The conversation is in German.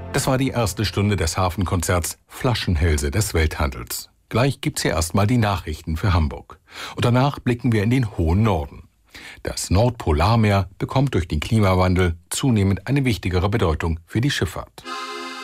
Das war die erste Stunde des Hafenkonzerts Flaschenhälse des Welthandels. Gleich gibt's hier erstmal die Nachrichten für Hamburg. Und danach blicken wir in den hohen Norden. Das Nordpolarmeer bekommt durch den Klimawandel zunehmend eine wichtigere Bedeutung für die Schifffahrt.